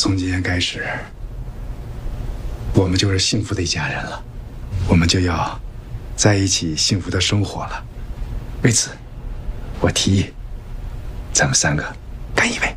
从今天开始，我们就是幸福的一家人了，我们就要在一起幸福的生活了。为此，我提议，咱们3个干一杯。